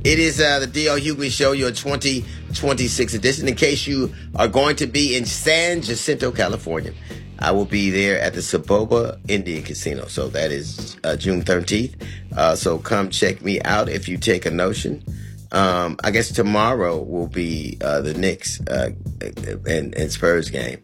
It is the D.L. Hughley Show, your 2026 edition. In case you are going to be in San Jacinto, California, I will be there at the Saboba Indian Casino. So that is June 13th. So come check me out if you take a notion. I guess tomorrow will be the Knicks and Spurs game.